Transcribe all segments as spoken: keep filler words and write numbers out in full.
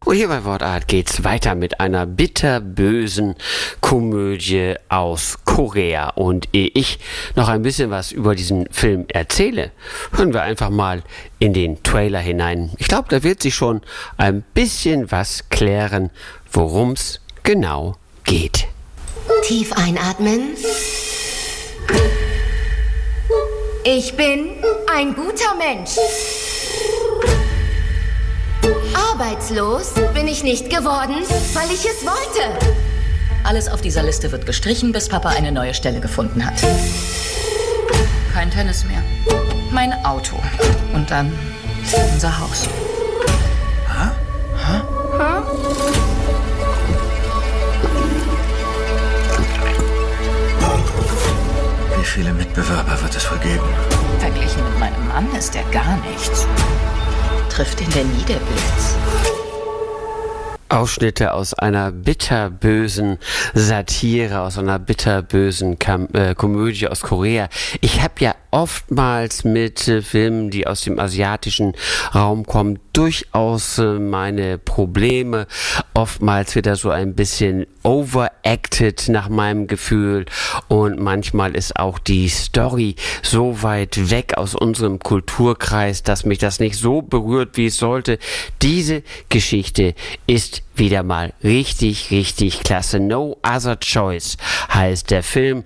Und hier bei Wortart geht's weiter mit einer bitterbösen Komödie aus Korea. Und ehe ich noch ein bisschen was über diesen Film erzähle, hören wir einfach mal in den Trailer hinein. Ich glaube, da wird sich schon ein bisschen was klären, worum's genau geht. Tief einatmen. Ich bin ein guter Mensch. Arbeitslos bin ich nicht geworden, weil ich es wollte. Alles auf dieser Liste wird gestrichen, bis Papa eine neue Stelle gefunden hat. Kein Tennis mehr. Mein Auto. Und dann unser Haus. Hä? Hä? Hä? Wie viele Mitbewerber wird es wohl geben? Verglichen mit meinem Mann ist er gar nichts. Trifft ihn der nie der Blitz? Ausschnitte aus einer bitterbösen Satire, aus einer bitterbösen Kam- äh, Komödie aus Korea. Ich habe ja oftmals mit äh, Filmen, die aus dem asiatischen Raum kommen, durchaus äh, meine Probleme. Oftmals wird er so ein bisschen overacted nach meinem Gefühl und manchmal ist auch die Story so weit weg aus unserem Kulturkreis, dass mich das nicht so berührt, wie es sollte. Diese Geschichte ist wieder mal richtig, richtig klasse. No Other Choice heißt der Film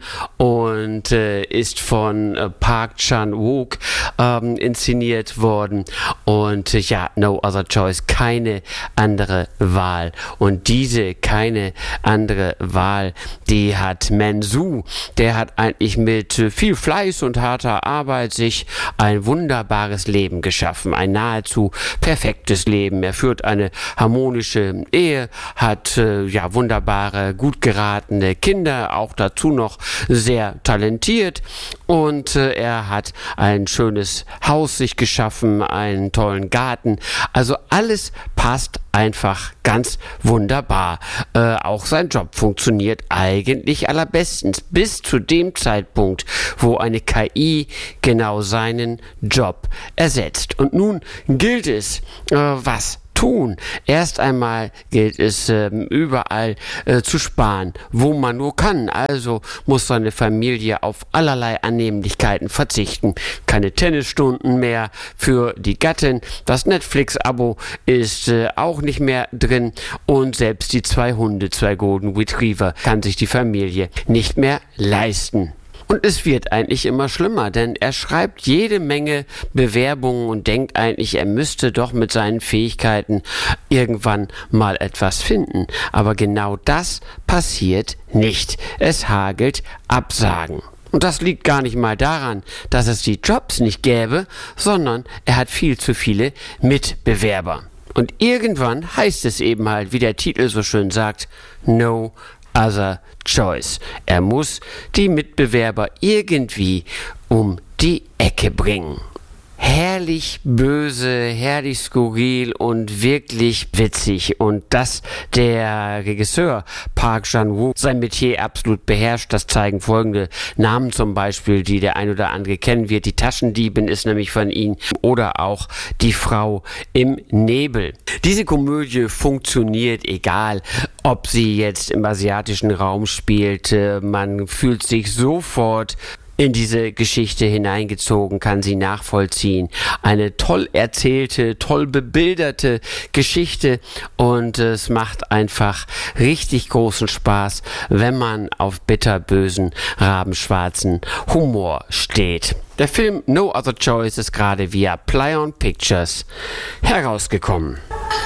und äh, ist von äh, Park Chan-wook ähm, inszeniert worden und äh, ja, No Other Choice, keine andere Wahl. Und diese keine andere Wahl, die hat Mansu, der hat eigentlich mit äh, viel Fleiß und harter Arbeit sich ein wunderbares Leben geschaffen, ein nahezu perfektes Leben. Er führt eine harmonische Ehe, hat äh, ja wunderbare, gut geratene Kinder, auch dazu noch sehr talentiert und äh, er hat ein schönes Haus sich geschaffen, einen tollen Garten, also alles passt einfach ganz wunderbar. Äh, auch sein Job funktioniert eigentlich allerbestens, bis zu dem Zeitpunkt, wo eine K I genau seinen Job ersetzt. Und nun gilt es, äh, was tun. Erst einmal gilt es äh, überall äh, zu sparen, wo man nur kann. Also muss seine Familie auf allerlei Annehmlichkeiten verzichten. Keine Tennisstunden mehr für die Gattin. Das Netflix-Abo ist äh, auch nicht mehr drin. Und selbst die zwei Hunde, zwei Golden Retriever, kann sich die Familie nicht mehr leisten. Und es wird eigentlich immer schlimmer, denn er schreibt jede Menge Bewerbungen und denkt eigentlich, er müsste doch mit seinen Fähigkeiten irgendwann mal etwas finden. Aber genau das passiert nicht. Es hagelt Absagen. Und das liegt gar nicht mal daran, dass es die Jobs nicht gäbe, sondern er hat viel zu viele Mitbewerber. Und irgendwann heißt es eben halt, wie der Titel so schön sagt, No Other Choice. Er muss die Mitbewerber irgendwie um die Ecke bringen. Herrlich böse, herrlich skurril und wirklich witzig. Und dass der Regisseur Park Chan-wook sein Metier absolut beherrscht, das zeigen folgende Namen zum Beispiel, die der ein oder andere kennen wird. Die Taschendiebin ist nämlich von ihm oder auch die Frau im Nebel. Diese Komödie funktioniert, egal ob sie jetzt im asiatischen Raum spielt. Man fühlt sich sofort in diese Geschichte hineingezogen, kann sie nachvollziehen. Eine toll erzählte, toll bebilderte Geschichte und es macht einfach richtig großen Spaß, wenn man auf bitterbösen, rabenschwarzen Humor steht. Der Film No Other Choice ist gerade via Play-on Pictures herausgekommen.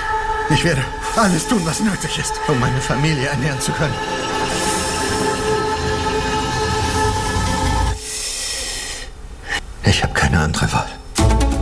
Ich werde alles tun, was nötig ist, um meine Familie ernähren zu können. Ich habe keine andere Wahl.